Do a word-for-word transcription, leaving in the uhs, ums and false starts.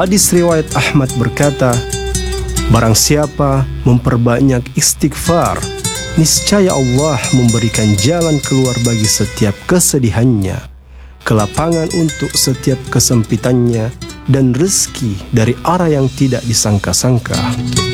Hadis riwayat Ahmad berkata, barang siapa memperbanyak istighfar, niscaya Allah memberikan jalan keluar bagi setiap kesedihannya, kelapangan untuk setiap kesempitannya, dan rezeki dari arah yang tidak disangka-sangka.